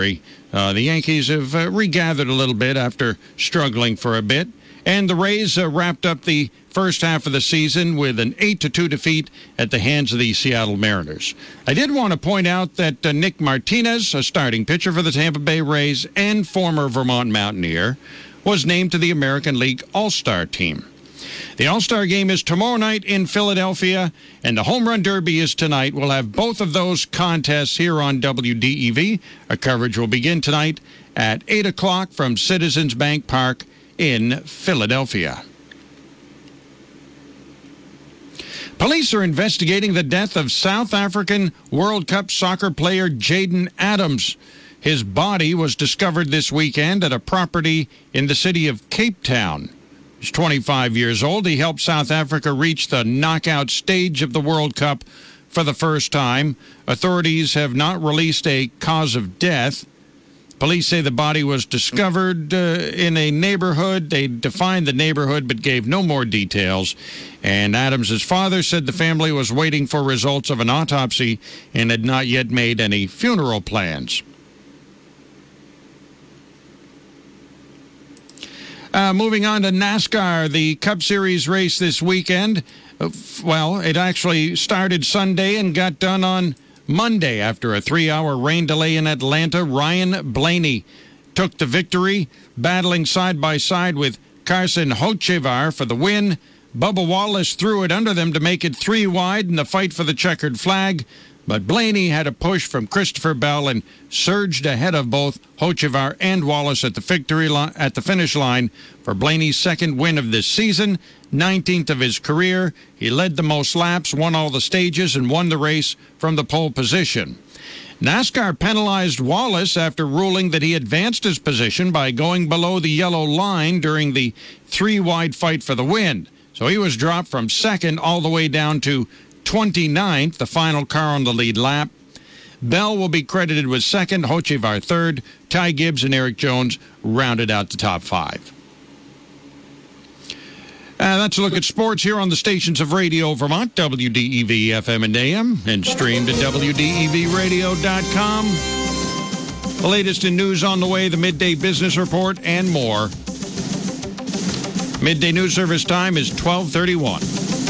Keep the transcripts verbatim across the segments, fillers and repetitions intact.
Uh, the Yankees have uh, regathered a little bit after struggling for a bit. And the Rays uh, wrapped up the first half of the season with an eight to two defeat at the hands of the Seattle Mariners. I did want to point out that uh, Nick Martinez, a starting pitcher for the Tampa Bay Rays and former Vermont Mountaineer, was named to the American League All-Star team. The All-Star game is tomorrow night in Philadelphia, and the Home Run Derby is tonight. We'll have both of those contests here on W D E V. Our coverage will begin tonight at eight o'clock from Citizens Bank Park in Philadelphia. Police are investigating the death of South African World Cup soccer player Jaden Adams. His body was discovered this weekend at a property in the city of Cape Town. He's twenty-five years old. He helped South Africa reach the knockout stage of the World Cup for the first time. Authorities have not released a cause of death. Police say the body was discovered uh, in a neighborhood. They defined the neighborhood but gave no more details. And Adams' father said the family was waiting for results of an autopsy and had not yet made any funeral plans. Uh, moving on to NASCAR, the Cup Series race this weekend. Uh, well, it actually started Sunday and got done on Monday after a three-hour rain delay in Atlanta. Ryan Blaney took the victory, battling side by side with Carson Hocevar for the win. Bubba Wallace threw it under them to make it three wide in the fight for the checkered flag, but Blaney had a push from Christopher Bell and surged ahead of both Hocevar and Wallace at the victory li- at the finish line for Blaney's second win of this season, nineteenth of his career. He led the most laps, won all the stages, and won the race from the pole position. NASCAR penalized Wallace after ruling that he advanced his position by going below the yellow line during the three-wide fight for the win. So he was dropped from second all the way down to twenty-ninth, the final car on the lead lap. Bell will be credited with second, Hocevar third. Ty Gibbs and Eric Jones rounded out the top five. Uh, that's a look at sports here on the stations of Radio Vermont, W D E V F M and A M, and streamed at W D E V radio dot com. The latest in news on the way, the Midday Business Report, and more. Midday News Service time is twelve thirty-one.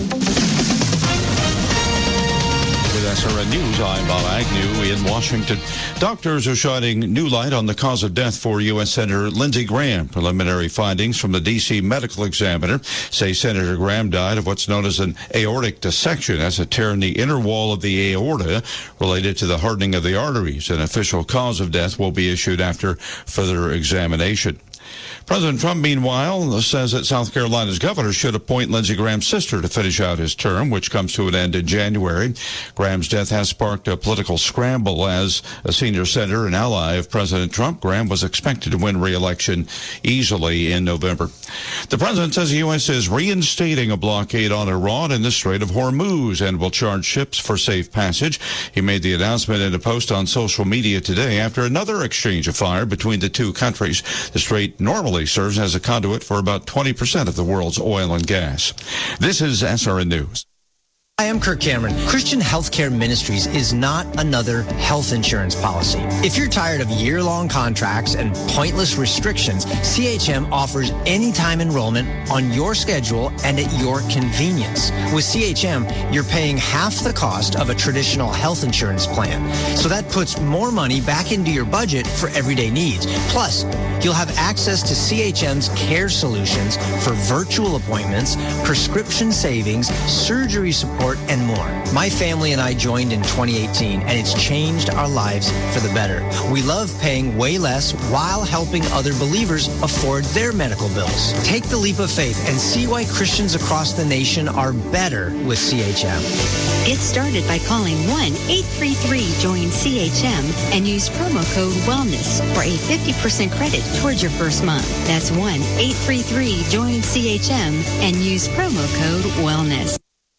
S R N News, I'm Bob Agnew in Washington. Doctors are shining new light on the cause of death for U S Senator Lindsey Graham. Preliminary findings from the D C medical examiner say Senator Graham died of what's known as an aortic dissection. That's a tear in the inner wall of the aorta related to the hardening of the arteries. An official cause of death will be issued after further examination. President Trump, meanwhile, says that South Carolina's governor should appoint Lindsey Graham's sister to finish out his term, which comes to an end in January. Graham's death has sparked a political scramble. As a senior senator and ally of President Trump, Graham was expected to win re-election easily in November. The president says the U S is reinstating a blockade on Iran in the Strait of Hormuz and will charge ships for safe passage. He made the announcement in a post on social media today after another exchange of fire between the two countries. The strait normally serves as a conduit for about twenty percent of the world's oil and gas. This is S R N News. Hi, I'm Kirk Cameron. Christian Healthcare Ministries is not another health insurance policy. If you're tired of year-long contracts and pointless restrictions, C H M offers anytime enrollment on your schedule and at your convenience. With C H M, you're paying half the cost of a traditional health insurance plan. So that puts more money back into your budget for everyday needs. Plus, you'll have access to C H M's care solutions for virtual appointments, prescription savings, surgery support, and more. My family and I joined in twenty eighteen, and it's changed our lives for the better. We love paying way less while helping other believers afford their medical bills. Take the leap of faith and see why Christians across the nation are better with C H M. Get started by calling one eight three three join C H M and use promo code WELLNESS for a fifty percent credit towards your first month. That's one eight three three join C H M and use promo code WELLNESS.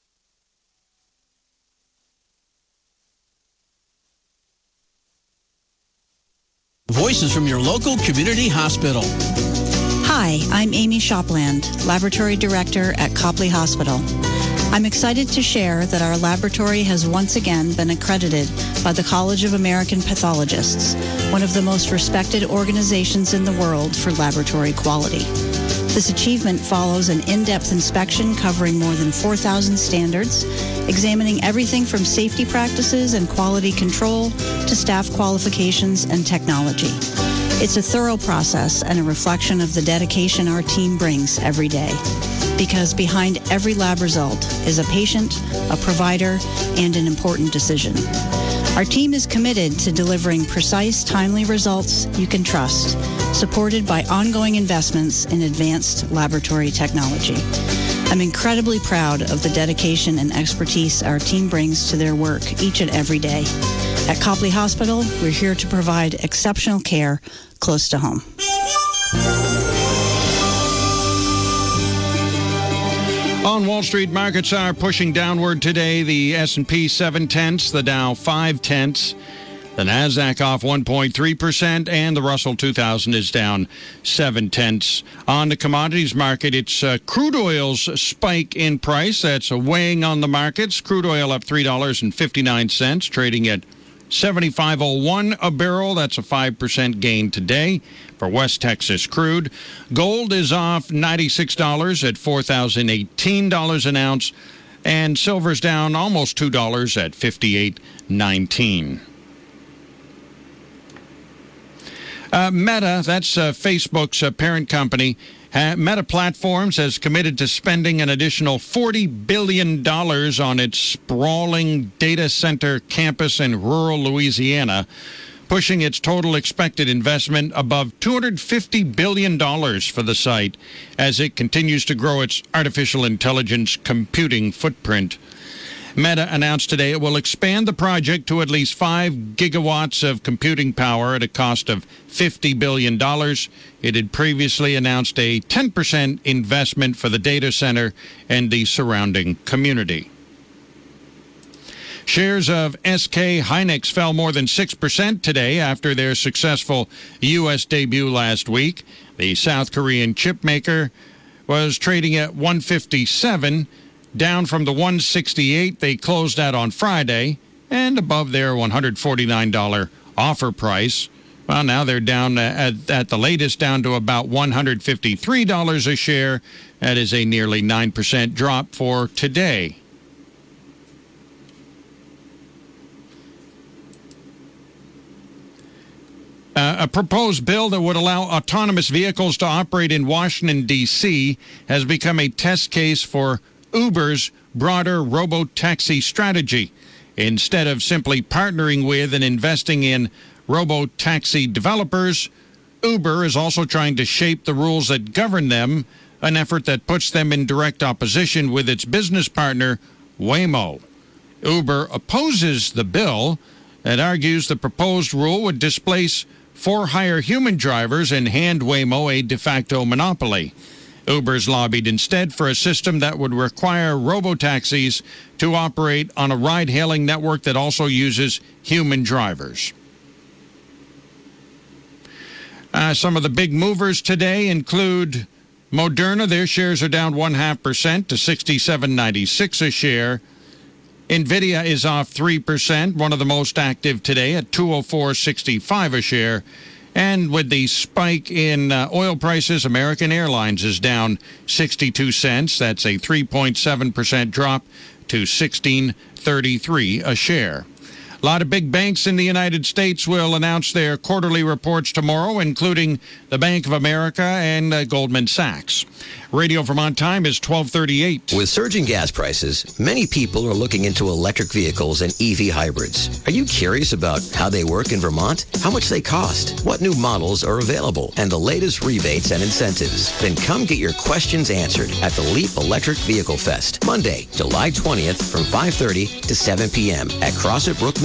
Voices from your local community hospital. Hi, I'm Amy Shopland, Laboratory Director at Copley Hospital. I'm excited to share that our laboratory has once again been accredited by the College of American Pathologists, one of the most respected organizations in the world for laboratory quality. This achievement follows an in-depth inspection covering more than four thousand standards, examining everything from safety practices and quality control to staff qualifications and technology. It's a thorough process and a reflection of the dedication our team brings every day. Because behind every lab result is a patient, a provider, and an important decision. Our team is committed to delivering precise, timely results you can trust, supported by ongoing investments in advanced laboratory technology. I'm incredibly proud of the dedication and expertise our team brings to their work each and every day. At Copley Hospital, we're here to provide exceptional care close to home. On Wall Street, markets are pushing downward today. The S and P seven tenths, the Dow five tenths, the Nasdaq off one point three percent, and the Russell two thousand is down seven tenths. On the commodities market, it's uh, crude oil's spike in price that's weighing on the markets. Crude oil up three dollars and fifty-nine cents, trading at seventy-five oh one a barrel. That's a five percent gain today for West Texas crude. Gold is off ninety-six dollars at four thousand eighteen dollars an ounce, and silver's down almost two dollars at fifty-eight nineteen. Uh, Meta, that's uh, Facebook's uh, parent company, uh, Meta Platforms has committed to spending an additional forty billion dollars on its sprawling data center campus in rural Louisiana, pushing its total expected investment above two hundred fifty billion dollars for the site as it continues to grow its artificial intelligence computing footprint. Meta announced today it will expand the project to at least five gigawatts of computing power at a cost of fifty billion dollars. It had previously announced a ten percent investment for the data center and the surrounding community. Shares of S K Hynix fell more than six percent today after their successful U S debut last week. The South Korean chip maker was trading at one fifty-seven, down from the one sixty-eight they closed at on Friday, and above their one hundred forty-nine dollars offer price. Well, now they're down at, at the latest down to about one hundred fifty-three dollars a share. That is a nearly nine percent drop for today. Uh, a proposed bill that would allow autonomous vehicles to operate in Washington, D C has become a test case for Uber's broader robo-taxi strategy. Instead of simply partnering with and investing in robo-taxi developers, Uber is also trying to shape the rules that govern them, an effort that puts them in direct opposition with its business partner, Waymo. Uber opposes the bill that argues the proposed rule would displace for-hire human drivers and hand Waymo a de facto monopoly. Uber's lobbied instead for a system that would require robotaxis to operate on a ride-hailing network that also uses human drivers. Uh, some of the big movers today include Moderna. Their shares are down one half percent to sixty-seven ninety-six a share. NVIDIA is off three percent, one of the most active today at two oh four sixty-five a share. And with the spike in uh, oil prices, American Airlines is down sixty-two cents. That's a three point seven percent drop to sixteen thirty-three a share. A lot of big banks in the United States will announce their quarterly reports tomorrow, including the Bank of America and uh, Goldman Sachs. Radio Vermont time is twelve thirty-eight. With surging gas prices, many people are looking into electric vehicles and E V hybrids. Are you curious about how they work in Vermont? How much they cost? What new models are available? And the latest rebates and incentives? Then come get your questions answered at the Leap Electric Vehicle Fest, Monday, July twentieth from five thirty to seven p.m. at Crossett Brook Middle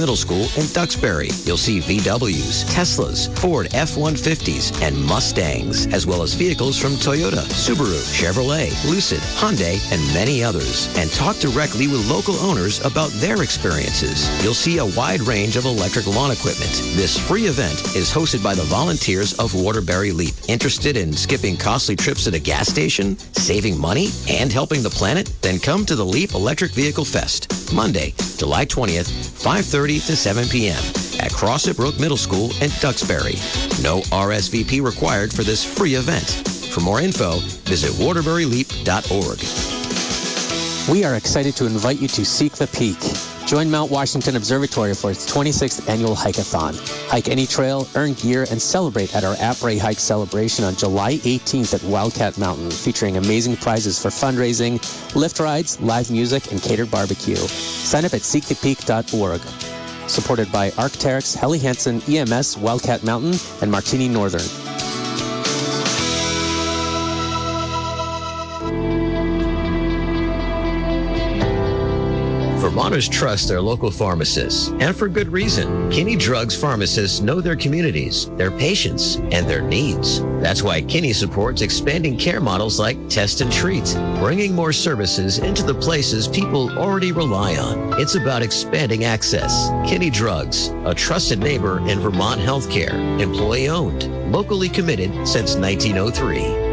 Middle School in Duxbury. You'll see V Ws, Teslas, Ford F one fifties, and Mustangs, as well as vehicles from Toyota, Subaru, Chevrolet, Lucid, Hyundai, and many others. And talk directly with local owners about their experiences. You'll see a wide range of electric lawn equipment. This free event is hosted by the volunteers of Waterbury Leap. Interested in skipping costly trips at a gas station, saving money, and helping the planet? Then come to the Leap Electric Vehicle Fest, Monday, July twentieth, five thirty to seven p.m. at Crossett Middle School in Duxbury. No R S V P required for this free event. For more info, visit waterbury leap dot org. We are excited to invite you to Seek the Peak. Join Mount Washington Observatory for its twenty-sixth annual hike-a-thon. Hike any trail, earn gear, and celebrate at our Après Hike celebration on July eighteenth at Wildcat Mountain, featuring amazing prizes for fundraising, lift rides, live music, and catered barbecue. Sign up at seek the peak dot org. Supported by Arc'teryx, Helly Hansen, E M S, Wildcat Mountain, and Martini Northern. Vermonters trust their local pharmacists, and for good reason. Kinney Drugs pharmacists know their communities, their patients, and their needs. That's why Kinney supports expanding care models like Test and Treat, bringing more services into the places people already rely on. It's about expanding access. Kinney Drugs, a trusted neighbor in Vermont healthcare, employee-owned, locally committed since nineteen oh three.